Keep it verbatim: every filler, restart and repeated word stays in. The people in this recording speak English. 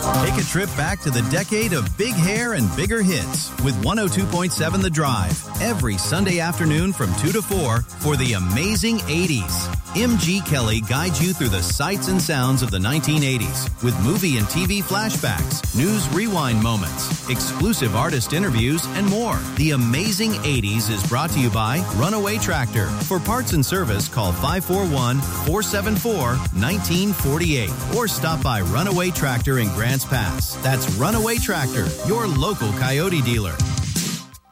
Take a trip back to the decade of big hair and bigger hits with one oh two point seven The Drive every Sunday afternoon from two to four for the amazing eighties. M G Kelly guides you through the sights and sounds of the nineteen eighties with movie and T V flashbacks, news rewind moments, exclusive artist interviews, and more. The amazing eighties is brought to you by Runaway Tractor. For parts and service, call five four one, four seven four, one nine four eight or stop by Runaway Tractor in Grants Pass. That's Runaway Tractor, your local Coyote dealer.